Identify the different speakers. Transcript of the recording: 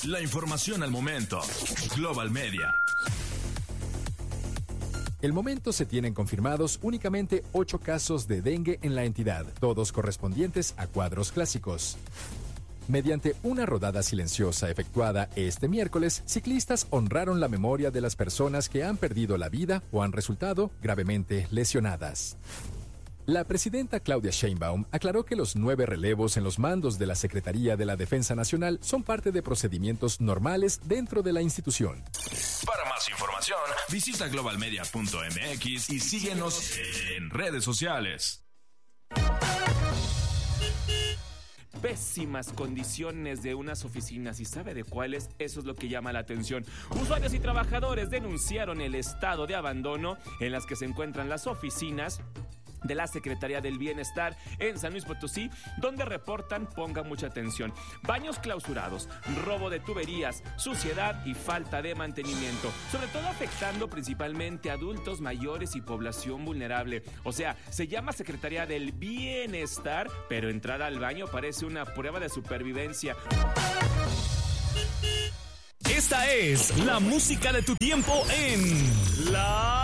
Speaker 1: La información al momento. Global Media.
Speaker 2: El momento se tienen confirmados únicamente 8 casos de dengue en la entidad, todos correspondientes a cuadros clásicos. Mediante una rodada silenciosa efectuada este miércoles, ciclistas honraron la memoria de las personas que han perdido la vida o han resultado gravemente lesionadas. La presidenta Claudia Sheinbaum aclaró que los 9 relevos en los mandos de la Secretaría de la Defensa Nacional son parte de procedimientos normales dentro de la institución.
Speaker 1: Para más información, visita globalmedia.mx y síguenos en redes sociales.
Speaker 3: Pésimas condiciones de unas oficinas. ¿Y sabe de cuáles? Eso es lo que llama la atención. Usuarios y trabajadores denunciaron el estado de abandono en las que se encuentran las oficinas de la Secretaría del Bienestar en San Luis Potosí, donde reportan, ponga mucha atención, baños clausurados, robo de tuberías, suciedad y falta de mantenimiento, sobre todo afectando principalmente a adultos mayores y población vulnerable. O sea, se llama Secretaría del Bienestar, pero entrar al baño parece una prueba de supervivencia.
Speaker 4: Esta es la música de tu tiempo en La